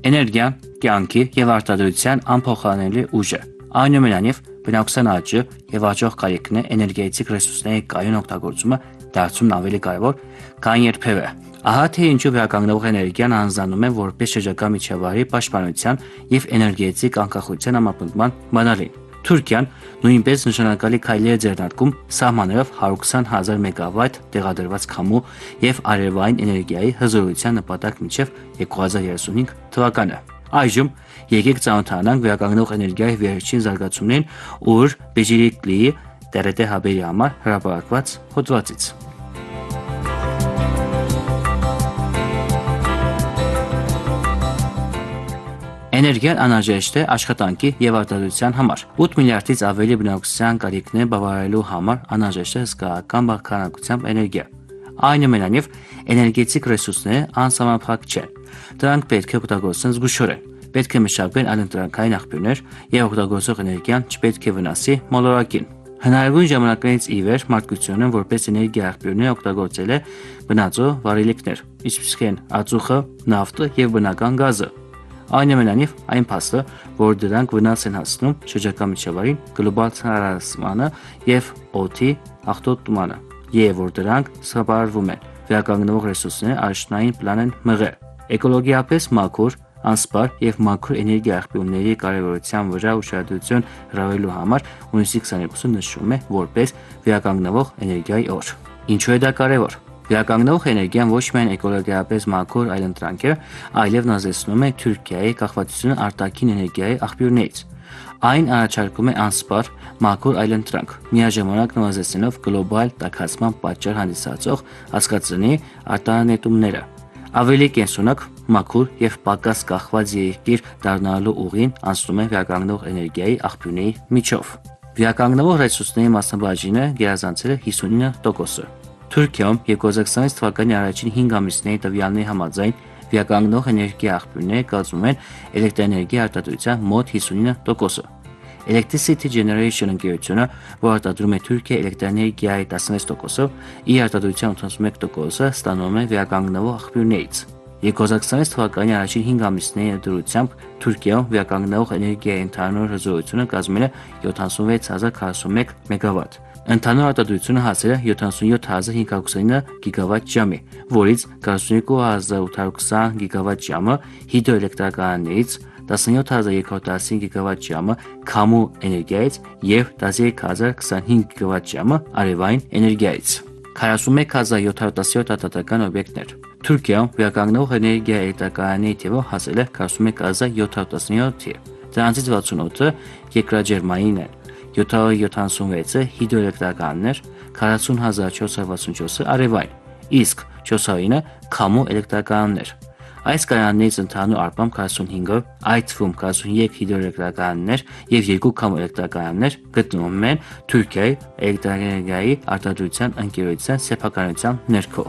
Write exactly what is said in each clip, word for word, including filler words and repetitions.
Էներգիան կյանքի և արտադրության անփոխարինելի ուժ է։ Այնուամենայնիվ, բնակչության աճը և աճող կարիքն է էներգետիկ ռեսուրսների կայուն օգտագործումը դարձնում ավելի կարևոր, քան երբևէ։ Ահա թե ինչու վերականգնվող էներգիան անձնանում է որպես շրջակա միջավայրի պաշտպանության և էներգետիկ անկախության համապնդման բանալին։ Թուրքիան նույնպես նշանակալի քայլեր է ձեռնարկում սահմանելով հարյուր քսան հազար մեգավատ տեղադրված քամու և արևային էներգիայի հզորության նպատակ մինչև երկու հազար երեսունհինգ թվականը։ Այժմ եկեք ծանոթանանք վերականգնվող էներգիայի վերջին զարգացումներին Ուր Բեջիրիկլիի Տե Ռե Տե հաբերի համար հրապարակված հոդվածից։ Էներգիան անհրաժեշտ է աշխատանքի և արտադրության համար։ ութ միլիարդից ավելի բնակչության կարիքները բավարարելու համար անհրաժեշտ է հսկայական բաղկանակությամբ էներգիա։ Այնուամենայնիվ, էներգետիկ ռեսուրսները անսահմանափակ չեն։ Դրանք պետք է օգտագործվեն զգուշորեն։ Պետք է մշակվեն այլընտրանքային աղբյուրներ, և օգտագործվող էներգիան չպետք է վնասի մոլորակին։ Հնարավոր ժամանակներից ի վեր մարդկությունը որպես էներգիա աղբյուրներ օգտագործել է բնածո վառելիքներ, ինչպիսիք են ածուխը, նավթը և բնական գազը։ Այնուամենայնիվ, այն փաստը, որ դրանք վնաս են հասցնում շրջակա միջավայրին, գլոբալ ցանցարարացմանը և օդի աղտոտմանը, և որ դրանք սպառվում են, վերականգնվող ռեսուրսների առաջնային պլան են մղել։ Էկոլոգիապես մաքուր, անսպառ և մաքուր էներգիա աղբյուրների կարևորության վրա ուշադրություն հրավիրելու համար հունիսի քսաներկուսը նշվում է որպես վերականգնվող էներգիայի օր։ Ինչու է դա կարևոր։ Վերականգնվող էներգիան ոչ միայն էկոլոգիապես մաքուր այլընտրանք է, այլև նվազեցնում է Թուրքիայի կախվածությունը արտաքին էներգիայի աղբյուրներից։ Այն առաջարկում է անսպառ, մաքուր այլընտրանք, միաժամանակ նվազեցնելով գլոբալ տաքացման պատճառ հանդիսացող հասկացների արտանետումները։ Ավելի կենսունակ, մաքուր և պակաս կախված երկիր դառնալու ուղին անցնում է վերականգնվող էներգիայի աղբյուրների միջով։ Վերականգնվող ռեսուրսների մասնաբաժինը գերազանցել է հիսունինը տոկոսը։ Թուրքիայում երկու հազար քսանվեց թվականի առաջին հինգ ամիսների տվյալների համաձայն վերականգնվող էներգիա աղբյուրները կազմում են էլեկտրաէներգիա արտադրության մոտ հիսունինը տոկոսը։ Electricity Generation ընկերությունը, որ արտադրում է Թուրքիայի էլեկտրաէներգիայի տասնվեց տոկոսը, իր արտադրության ութանասունմեկ տոկոսը ստանում է վերականգնվող աղբյուրներից։ երկու հազար քսանվեց թվականի առաջին հինգ ամիսների դրությամբ Թուրքիայում վերականգնվող էներգիայի ընդհանուր հզորությունը կազմել է յոթանասունվեց հազար քառասունմեկ մեգավատ։ Ընդհանուր արտադրությունը հասել է յոթանասունյոթ հազար հինգ հարյուր քսանինը գիգավատ ժամի, որից քառասունյոթ հազար ութ հարյուր քսան գիգավատ ժամը հիդրոէլեկտրականներից, տասնյոթ հազար երկու հարյուր տասնհինգ գիգավատ ժամը քամու էներգիայից և տասնյոթ հազար քսանհինգ գիգավատ ժամը արևային էներգիայից։ քառասունմեկ հազար յոթ հարյուր տասնյոթ արտադրական օբյեկտներ։ Թուրքիայում վերականգնվող էներգիա էլեկտրականների թիվը հասել է քառասունմեկ հազար յոթ հարյուր տասնյոթի, դրանցից վաթսունութը երկրաջերմային են, յոթ հարյուր յոթանասունվեցը հիդրոէլեկտրականներ, քառասուն հազար չորս հարյուր վաթսունչորսը արևային, իսկ չորս հարյուրը քամու էլեկտրականներ։ Այս կայաններից ընդհանուր առմամբ քառասունհինգը, այդ թվում քառասունյոթ հիդրոէլեկտրականներ և երկու քամու էլեկտրականներ գտնվում են Թուրքիայի էլեկտրաէներգիայի արտադրության ընկերության սեփականության ներքո։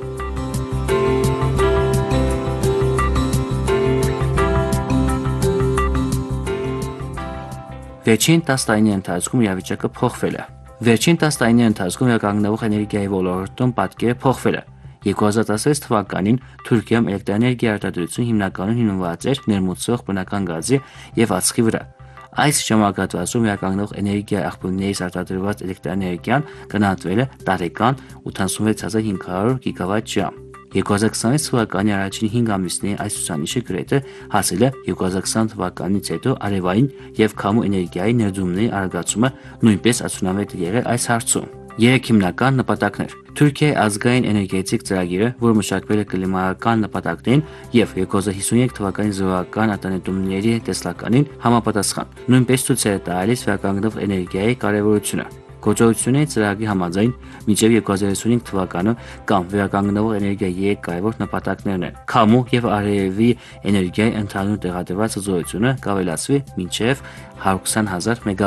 Վերջին տասը տարիների ընթացքում իրավիճակը փոխվել է։ Վերջին տասը տարիների ընթացքում վերականգնվող էներգիայի ոլորտում պատկերը փոխվել է։ երկու հազար տասնվեց թվականին Թուրքիայում էլեկտրաէներգիա արտադրությունը հիմնականում հիմնված էր ներմուծվող բնական գազի և ածխի վրա։ Այս ժամանակահատվածում վերականգնվող էներգիա աղբյուրներից արտադրված էլեկտրաէներգիան գնահատվել է տարեկան ութանասունվեց հազար հինգ հարյուր գիգավատ ժամ։ երկու հազար քսանվեց թվականի առաջին հինգ ամիսների այս ցուցանիշը գրեթե հասել է երկու հազար քսան թվականից հետո արևային և քամու էներգիայի ներդրումների արագացումը նույնպես արդյունավետ է եղել այս հարցում։ Երեք հիմնական նպատակներ։ Թուրքիայի ազգային էներգետիկ ծրագիրը, որը մշակվել է կլիմայական նպատակներին և երկու հազար հիսուներեք թվականի զորական արտանետումների տեսլականին համապատասխան, նույնպես ցույց է տալիս վերականգնվող էներգիայի կարևորությունը։ Գործողությունների ծրագրի համաձայն մինչև երկու հազար երեսունհինգ թվականը կամ վերականգնվող էներգիայի երեք կարևոր նպատակներն են։ Քամու և արևի էներգիայի ընդհանուր տեղադրված հզորությունը կավելացվի մինչև հարյուր քսան հազար մեգավատ։